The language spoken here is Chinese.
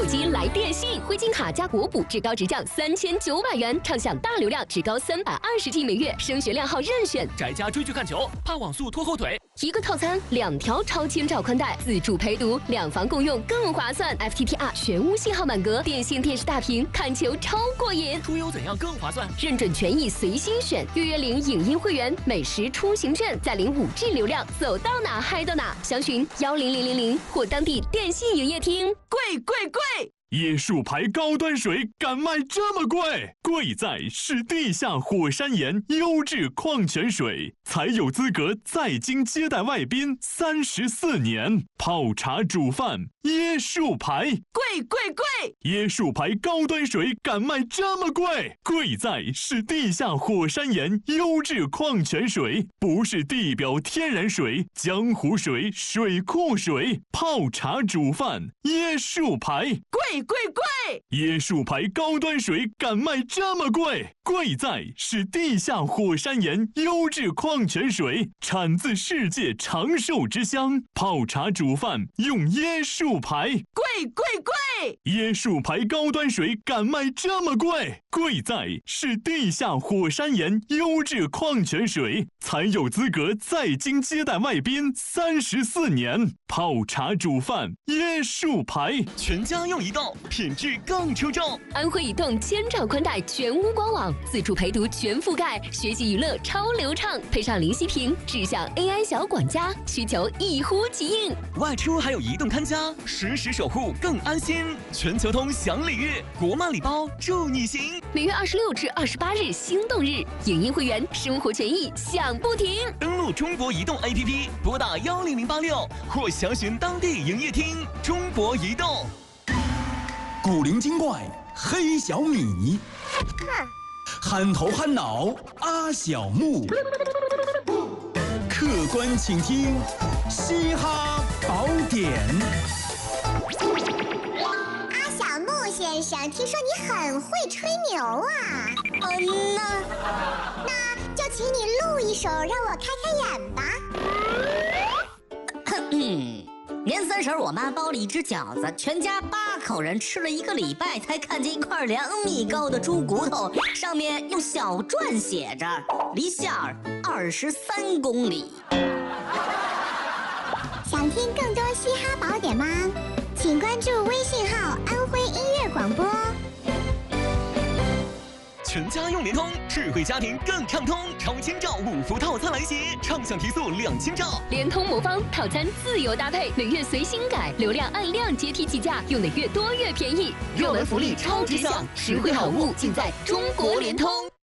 机来电信，汇金卡加国补至高直降3900元，畅享大流量至高320G 每月，升学亮号任选。 宅家追剧看球，怕网速拖后腿。 一个套餐2条超千兆宽带，自助陪读，2房共用更划算。FTTR 全屋信号满格，电信电视大屏，看球超过瘾。 出游怎样更划算？ 认准权益随心选，预约领影音会员，美食出行券，再领5G 流量，走到哪嗨到哪。详询10000或当地电信营业厅。贵！ 椰树牌高端水敢卖这么贵？贵在是地下火山岩优质矿泉水，才有资格在京接待外宾34年。泡茶煮饭，椰树牌， 贵！ 椰树牌高端水敢卖这么贵？贵在是地下火山岩优质矿泉水，不是地表天然水、江湖水、水库水。泡茶煮饭，椰树牌， 贵！ 椰树牌高端水敢卖这么贵？贵在是地下火山岩优质矿泉水，产自世界长寿之乡。泡茶煮饭用椰树牌， 贵！ 椰树牌高端水敢卖这么贵？贵在是地下火山岩优质矿泉水，才有资格在京接待外宾34年。泡茶煮饭，椰树牌， 全家用移动，品质更出众。 安徽移动千兆宽带全屋官网，自助陪读全覆盖，学习娱乐超流畅，配上零息屏，智享 AI 小管家，需求一呼即应。 外出还有移动看家，实时守护更安心。全球通享礼遇，国漫礼包助你行。 每月26至28日心动日，影音会员生活权益享不停。 登录中国移动 APP， 拨打10086或详询当地营业厅。中国移动。 古灵精怪黑小米，憨头憨脑阿小木，客观请听嘻哈宝典。 阿小木先生，听说你很会吹牛啊？那就请你录一首，让我开开眼吧。 年30我妈包了一只饺子，全家8口人吃了1个礼拜，才看见一块2米高的猪骨头，上面用小篆写着“离线23公里”。 想听更多嘻哈宝典吗？请关注微信号“安徽音乐广播”。 全家用联通，智慧家庭更畅通。超千兆5伏套餐来袭，畅享提速2000兆。 联通魔方套餐自由搭配，每月随心改，流量按量阶梯计价，用的越多越便宜。热门福利超值享，实惠好物尽在中国联通。